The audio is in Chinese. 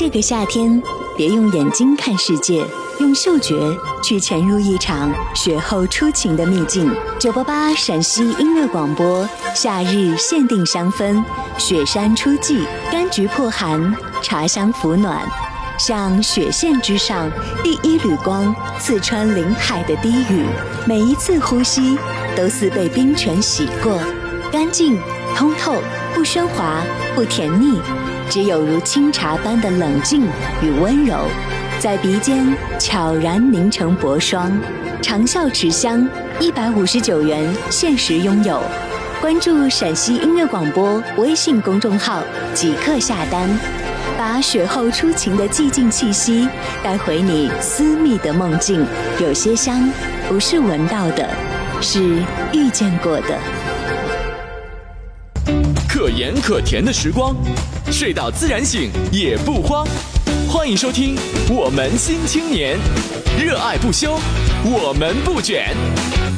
这个夏天，别用眼睛看世界，用嗅觉去潜入一场雪后初晴的秘境。988陕西音乐广播，夏日限定香氛，雪山初霁，柑橘破寒，茶香抚暖。像雪线之上第一缕光，刺穿林海的低语，每一次呼吸都似被冰泉洗过，干净通透，不喧哗，不甜腻，只有如清茶般的冷静与温柔，在鼻尖悄然凝成薄霜。长效持香，159元限时拥有。关注陕西音乐广播微信公众号即刻下单，把雪后初晴的寂静气息带回你私密的梦境。有些香不是闻到的，是遇见过的。 可盐可甜的时光，睡到自然醒也不慌。欢迎收听我们新青年，热爱不休，我们不卷。